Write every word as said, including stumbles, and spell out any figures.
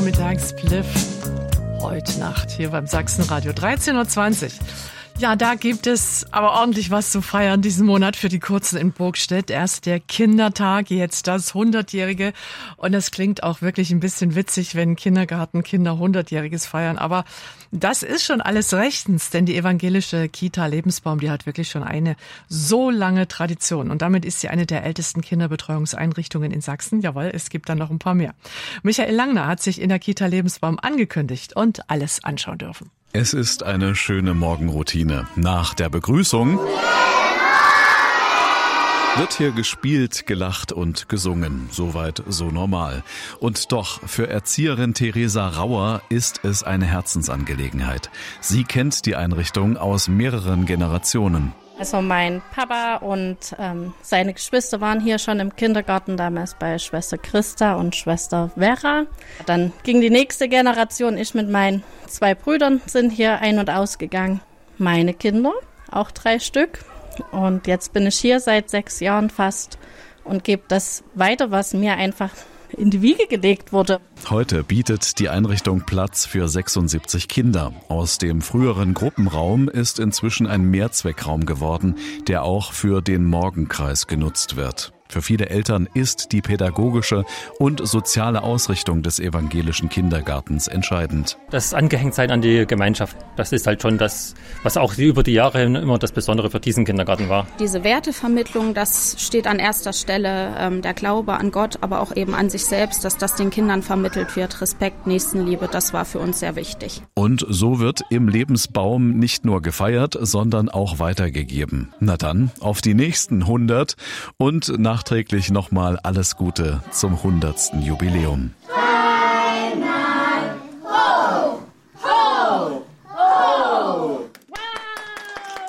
Nachmittagspliff. Heute Nacht hier beim Sachsenradio dreizehn Uhr zwanzig. Ja, da gibt es aber ordentlich was zu feiern diesen Monat für die Kurzen in Burgstedt. Erst der Kindertag, jetzt das hundertjährige. Und das klingt auch wirklich ein bisschen witzig, wenn Kindergartenkinder hundertjähriges feiern. Aber das ist schon alles rechtens, denn die evangelische Kita Lebensbaum, die hat wirklich schon eine so lange Tradition. Und damit ist sie eine der ältesten Kinderbetreuungseinrichtungen in Sachsen. Jawohl, es gibt dann noch ein paar mehr. Michael Langner hat sich in der Kita Lebensbaum angekündigt und alles anschauen dürfen. Es ist eine schöne Morgenroutine. Nach der Begrüßung wird hier gespielt, gelacht und gesungen. Soweit so normal. Und doch, für Erzieherin Theresa Rauer ist es eine Herzensangelegenheit. Sie kennt die Einrichtung aus mehreren Generationen. Also mein Papa und ähm, seine Geschwister waren hier schon im Kindergarten, damals bei Schwester Christa und Schwester Vera. Dann ging die nächste Generation, ich mit meinen zwei Brüdern sind hier ein- und ausgegangen. Meine Kinder, auch drei Stück. Und jetzt bin ich hier seit sechs Jahren fast und gebe das weiter, was mir einfach in die Wiege gelegt wurde. Heute bietet die Einrichtung Platz für sechsundsiebzig Kinder. Aus dem früheren Gruppenraum ist inzwischen ein Mehrzweckraum geworden, der auch für den Morgenkreis genutzt wird. Für viele Eltern ist die pädagogische und soziale Ausrichtung des evangelischen Kindergartens entscheidend. Das Angehängtsein an die Gemeinschaft, das ist halt schon das, was auch über die Jahre immer das Besondere für diesen Kindergarten war. Diese Wertevermittlung, das steht an erster Stelle, ähm, der Glaube an Gott, aber auch eben an sich selbst, dass das den Kindern vermittelt wird. Respekt, Nächstenliebe, das war für uns sehr wichtig. Und so wird im Lebensbaum nicht nur gefeiert, sondern auch weitergegeben. Na dann, auf die nächsten hundert und nachträglich nochmal alles Gute zum hundertsten Jubiläum.